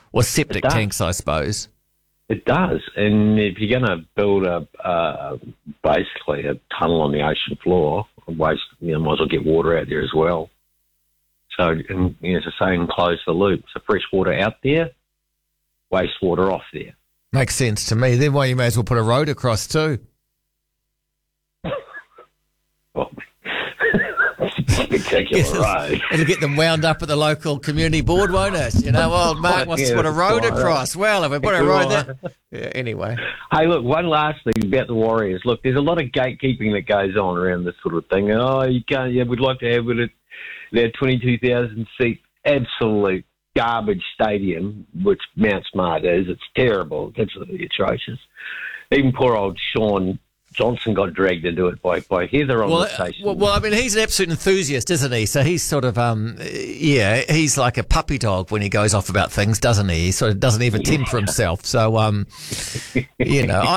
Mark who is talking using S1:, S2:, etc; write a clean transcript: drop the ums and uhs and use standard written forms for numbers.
S1: Or septic tanks, I suppose.
S2: It does. And if you're going to build basically a tunnel on the ocean floor, might as well get water out there as well. So, and, as I say, close the loop. So fresh water out there, wastewater off there.
S1: Makes sense to me. Then why you may as well put a road across too.
S2: Well, spectacular road.
S1: It'll get them wound up at the local community board, won't it? Old Mark wants to put a road across. Well, if we put a road there... Yeah, anyway.
S2: Hey, look, one last thing about the Warriors. Look, there's a lot of gatekeeping that goes on around this sort of thing. Oh, you can't... Yeah, we'd like to have it at their 22,000-seat absolute garbage stadium, which Mount Smart is. It's terrible. It's absolutely atrocious. Even poor old Sean Johnson got dragged into it by Heather on the station.
S1: Well, I mean, he's an absolute enthusiast, isn't he? So he's sort of, he's like a puppy dog when he goes off about things, doesn't he? He sort of doesn't even temper himself. So,